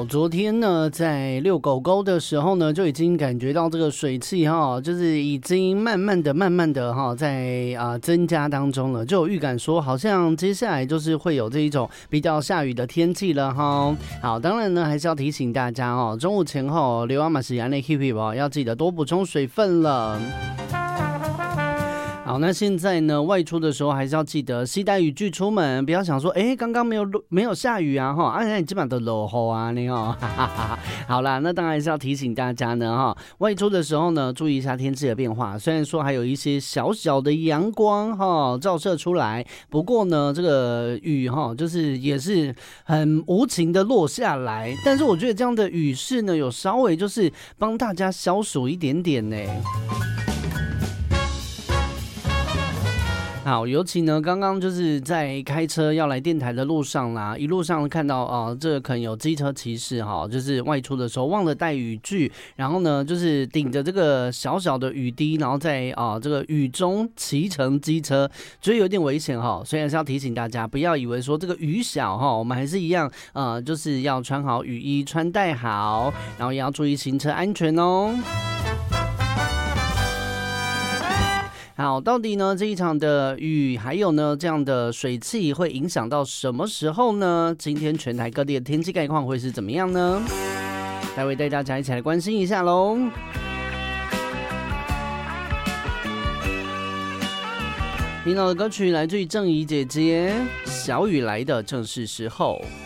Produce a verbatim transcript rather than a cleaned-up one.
好，昨天呢，在遛狗狗的时候呢，就已经感觉到这个水汽哈，就是已经慢慢的、慢慢的哈，在啊、呃、增加当中了，就有预感说，好像接下来就是会有这一种比较下雨的天气了哈。好，当然呢，还是要提醒大家哦，中午前后流阿马是阳内 keep 哦，要记得多补充水分了。好，那现在呢，外出的时候还是要记得携带雨具出门，不要想说，哎，刚刚没有没有下雨啊，哈，啊，你基本上都落雨啊，你哦，哈哈哈。好啦，那当然是要提醒大家呢，哈，外出的时候呢，注意一下天气的变化。虽然说还有一些小小的阳光哈照射出来，不过呢，这个雨哈，就是也是很无情的落下来。但是我觉得这样的雨势呢，有稍微就是帮大家消暑一点点呢。好，尤其呢，刚刚就是在开车要来电台的路上啦，一路上看到啊、呃，这个可能有机车骑士哈，就是外出的时候忘了带雨具，然后呢，就是顶着这个小小的雨滴，然后在啊、呃、这个雨中骑乘机车，觉得有点危险哈，所以还是要提醒大家，不要以为说这个雨小哈，我们还是一样呃，就是要穿好雨衣，穿戴好，然后也要注意行车安全哦。好，到底呢这一场的雨还有呢这样的水汽会影响到什么时候呢？今天全台各地的天气概况会是怎么样呢？待会带大家一起来关心一下喽。听到的歌曲来自于郑怡姐姐，小雨来的正是时候。